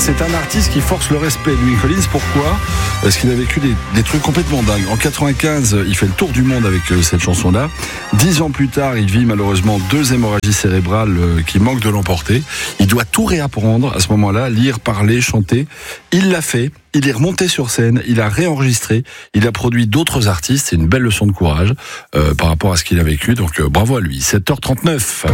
c'est un artiste qui force le respect de Louis Collins. Pourquoi ? Parce qu'il a vécu des trucs complètement dingues. En 95, il fait le tour du monde avec cette chanson-là. 10 ans plus tard, il vit malheureusement 2 hémorragies cérébrales qui manquent de l'emporter. Il doit tout réapprendre à ce moment-là, lire, parler, chanter. Il l'a fait. Il est remonté sur scène, il a réenregistré, il a produit d'autres artistes. C'est une belle leçon de courage par rapport à ce qu'il a vécu. Donc bravo à lui. 7h39.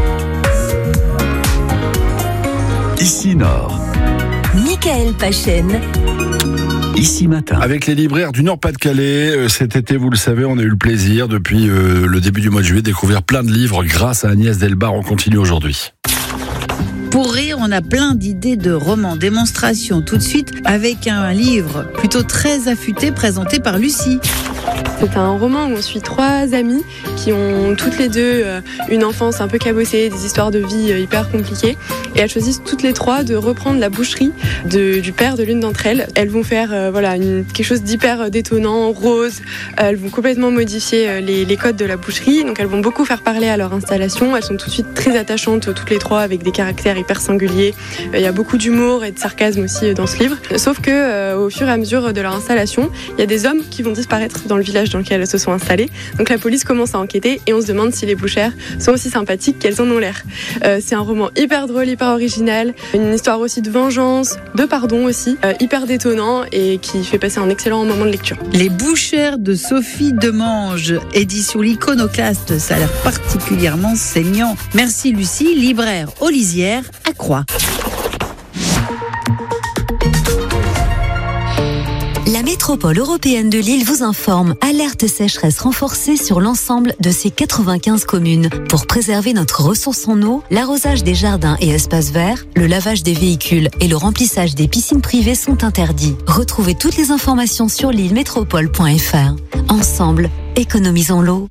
Ici Nord. Michael Pachen. Ici Matin. Avec les libraires du Nord-Pas-de-Calais, cet été, vous le savez, on a eu le plaisir, depuis le début du mois de juillet, de découvrir plein de livres grâce à Agnès Delbar. On continue aujourd'hui. Pour rire, on a plein d'idées de romans. Démonstration tout de suite avec un livre plutôt très affûté présenté par Lucie. C'est un roman où on suit 3 amies qui ont toutes les deux une enfance un peu cabossée, des histoires de vie hyper compliquées. Et elles choisissent toutes les 3 de reprendre la boucherie du père de l'une d'entre elles. Elles vont faire quelque chose d'hyper détonnant, rose. Elles vont complètement modifier les codes de la boucherie. Donc elles vont beaucoup faire parler à leur installation. Elles sont tout de suite très attachantes toutes les 3 avec des caractères hyper singuliers. Il y a beaucoup d'humour et de sarcasme aussi dans ce livre. Sauf que au fur et à mesure de leur installation, il y a des hommes qui vont disparaître dans le village dans lequel elles se sont installées. Donc la police commence à enquêter et on se demande si les bouchères sont aussi sympathiques qu'elles en ont l'air. C'est un roman hyper drôle, hyper original, une histoire aussi de vengeance, de pardon aussi, hyper détonnant et qui fait passer un excellent moment de lecture. Les bouchères de Sophie Demange, édition L'Iconoclaste, ça a l'air particulièrement saignant. Merci Lucie, libraire aux Lisières à Croix. La métropole européenne de Lille vous informe. Alerte sécheresse renforcée sur l'ensemble de ses 95 communes. Pour préserver notre ressource en eau, l'arrosage des jardins et espaces verts, le lavage des véhicules et le remplissage des piscines privées sont interdits. Retrouvez toutes les informations sur lillemétropole.fr. Ensemble, économisons l'eau.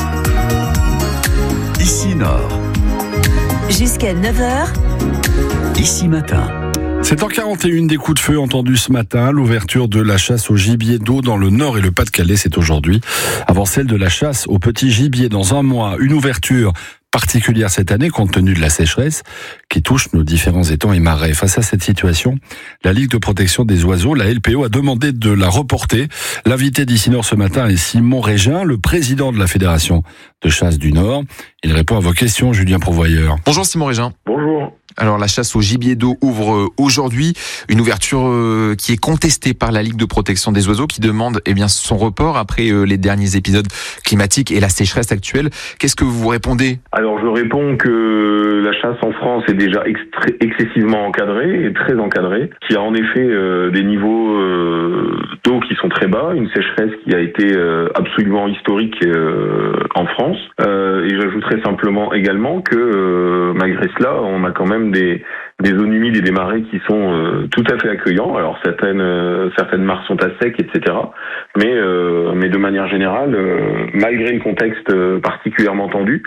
Ici Nord. Jusqu'à 9h. Ici Matin. 7h41, des coups de feu entendus ce matin. L'ouverture de la chasse au gibier d'eau dans le Nord et le Pas-de-Calais, c'est aujourd'hui. Avant celle de la chasse au petit gibier dans un mois. Une ouverture particulière cette année compte tenu de la sécheresse qui touche nos différents étangs et marais. Face à cette situation, la Ligue de protection des oiseaux, la LPO, a demandé de la reporter. L'invité d'Ici Nord ce matin est Simon Régin, le président de la Fédération de chasse du Nord. Il répond à vos questions, Julien Pourvoyeur. Bonjour Simon Régin. Bonjour. Alors la chasse au gibier d'eau ouvre aujourd'hui, une ouverture qui est contestée par la Ligue de protection des oiseaux qui demande son report après les derniers épisodes climatiques et la sécheresse actuelle. Qu'est-ce que vous répondez ? Alors je réponds que la chasse en France est déjà excessivement encadrée et très encadrée, qu'il y a en effet des niveaux d'eau qui sont très bas, une sécheresse qui a été absolument historique en France. Et j'ajouterais simplement également que malgré cela, on a quand même des zones humides et des marais qui sont tout à fait accueillants. Alors certaines mares sont à sec, etc. Mais de manière générale, malgré le contexte particulièrement tendu,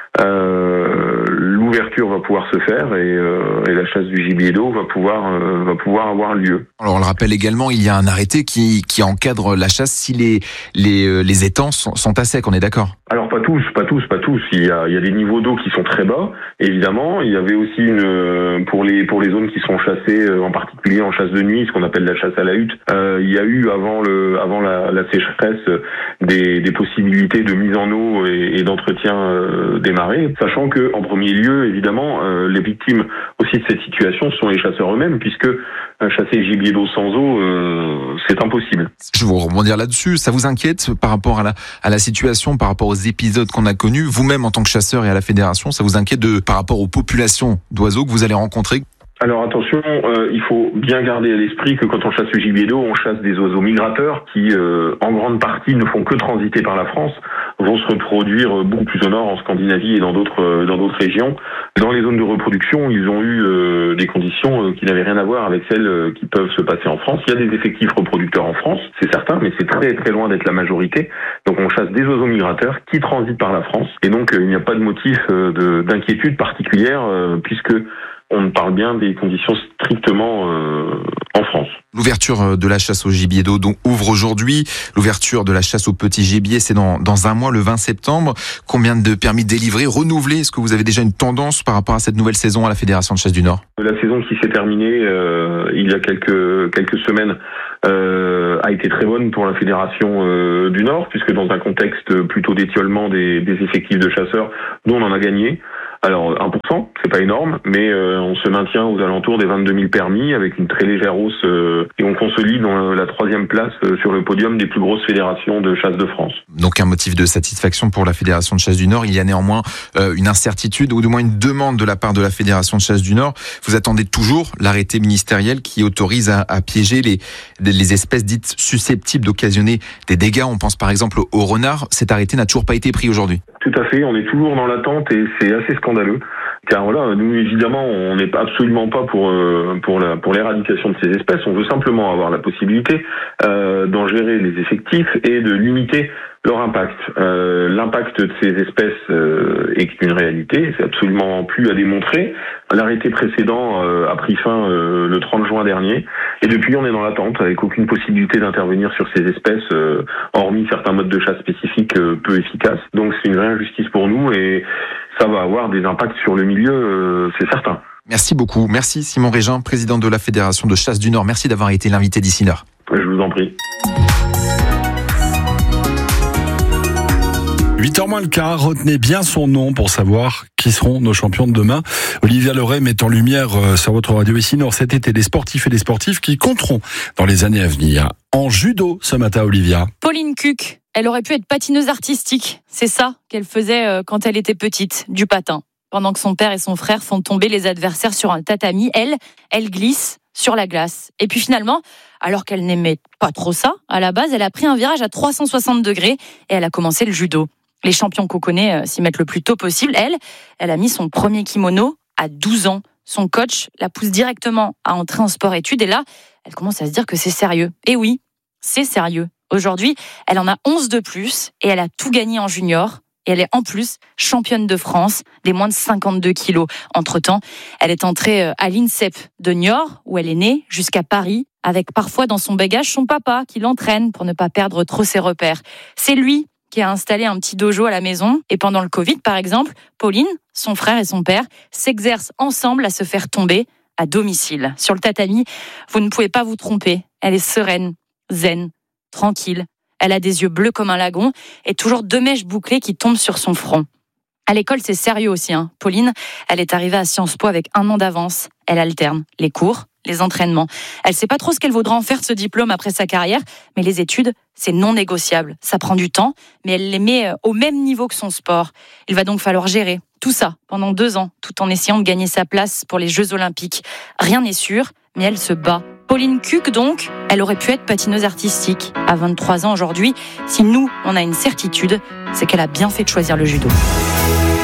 l'ouverture va pouvoir se faire et la chasse du gibier d'eau va pouvoir avoir lieu. Alors on le rappelle également, il y a un arrêté qui encadre la chasse si les étangs sont à sec, on est d'accord ? Alors pas tous. Il y a des niveaux d'eau qui sont très bas, évidemment. Il y avait aussi pour les zones qui sont chassées, en particulier en chasse de nuit, ce qu'on appelle la chasse à la hutte. Il y a eu avant la sécheresse des possibilités de mise en eau et d'entretien des marais, sachant que en premier lieu, évidemment, les victimes aussi de cette situation sont les chasseurs eux-mêmes, puisque chasser le gibier d'eau sans eau, c'est impossible. Je vais vous rebondir là-dessus. Ça vous inquiète par rapport à la situation, par rapport aux épisodes qu'on a connus, vous-même en tant que chasseur et à la fédération, ça vous inquiète par rapport aux populations d'oiseaux que vous allez rencontrer ? Alors attention, il faut bien garder à l'esprit que quand on chasse le gibier d'eau, on chasse des oiseaux migrateurs qui, en grande partie, ne font que transiter par la France, vont se reproduire beaucoup plus au nord, en Scandinavie et dans d'autres régions. Dans les zones de reproduction, ils ont eu des conditions qui n'avaient rien à voir avec celles qui peuvent se passer en France. Il y a des effectifs reproducteurs en France, c'est certain, mais c'est très très loin d'être la majorité. Donc on chasse des oiseaux migrateurs qui transitent par la France, et donc il n'y a pas de motif d'inquiétude particulière, puisque On parle bien des conditions strictement en France. L'ouverture de la chasse au gibier d'eau ouvre aujourd'hui. L'ouverture de la chasse au petit gibier, c'est dans un mois, le 20 septembre. Combien de permis délivrés, renouvelés? Est-ce que vous avez déjà une tendance par rapport à cette nouvelle saison à la Fédération de chasse du Nord? La saison qui s'est terminée il y a quelques semaines a été très bonne pour la Fédération du Nord, puisque dans un contexte plutôt d'étiolement des effectifs de chasseurs, nous on en a gagné. Alors 1%, c'est pas énorme, mais on se maintient aux alentours des 22 000 permis avec une très légère hausse et on consolide dans la 3e place sur le podium des plus grosses fédérations de chasse de France. Donc un motif de satisfaction pour la Fédération de chasse du Nord. Il y a néanmoins une incertitude ou du moins une demande de la part de la Fédération de chasse du Nord. Vous attendez toujours l'arrêté ministériel qui autorise à piéger les espèces dites susceptibles d'occasionner des dégâts. On pense par exemple au renard. Cet arrêté n'a toujours pas été pris aujourd'hui. Tout à fait, on est toujours dans l'attente et c'est assez scandaleux. Car voilà, nous évidemment, on n'est absolument pas pour l'éradication de ces espèces. On veut simplement avoir la possibilité d'en gérer les effectifs et de limiter leur impact. L'impact de ces espèces est une réalité, c'est absolument plus à démontrer. L'arrêté précédent a pris fin le 30 juin dernier et depuis on est dans l'attente avec aucune possibilité d'intervenir sur ces espèces hormis certains modes de chasse spécifiques peu efficaces. Donc c'est une vraie injustice pour nous et ça va avoir des impacts sur le milieu, c'est certain. Merci beaucoup. Merci Simon Régin, président de la Fédération de chasse du Nord. Merci d'avoir été l'invité d'Ici Nord. Je vous en prie. 8h moins le quart, retenez bien son nom pour savoir qui seront nos champions de demain. Olivia Leray met en lumière sur votre radio Ici Nord cet été des sportifs et des sportives qui compteront dans les années à venir. En judo ce matin, Olivia. Pauline Cuc, elle aurait pu être patineuse artistique. C'est ça qu'elle faisait quand elle était petite, du patin. Pendant que son père et son frère font tomber les adversaires sur un tatami, elle glisse sur la glace. Et puis finalement, alors qu'elle n'aimait pas trop ça, à la base, elle a pris un virage à 360 degrés et elle a commencé le judo. Les champions qu'on connaît s'y mettent le plus tôt possible. Elle a mis son premier kimono à 12 ans. Son coach la pousse directement à entrer en sport-études et là, elle commence à se dire que c'est sérieux. Et oui, c'est sérieux. Aujourd'hui, elle en a 11 de plus et elle a tout gagné en junior. Et elle est en plus championne de France des moins de 52 kilos. Entre-temps, elle est entrée à l'INSEP de Niort, où elle est née, jusqu'à Paris, avec parfois dans son bagage son papa qui l'entraîne pour ne pas perdre trop ses repères. C'est lui qui a installé un petit dojo à la maison. Et pendant le Covid, par exemple, Pauline, son frère et son père s'exercent ensemble à se faire tomber à domicile. Sur le tatami, vous ne pouvez pas vous tromper. Elle est sereine, zen, tranquille. Elle a des yeux bleus comme un lagon et toujours 2 mèches bouclées qui tombent sur son front. À l'école, c'est sérieux aussi. Pauline, elle est arrivée à Sciences Po avec 1 an d'avance. Elle alterne les cours, les entraînements. Elle ne sait pas trop ce qu'elle voudra en faire de ce diplôme après sa carrière, mais les études, c'est non négociable. Ça prend du temps, mais elle les met au même niveau que son sport. Il va donc falloir gérer tout ça pendant 2 ans, tout en essayant de gagner sa place pour les Jeux Olympiques. Rien n'est sûr, mais elle se bat. Pauline Cuc, donc, elle aurait pu être patineuse artistique. À 23 ans aujourd'hui, si nous, on a une certitude, c'est qu'elle a bien fait de choisir le judo.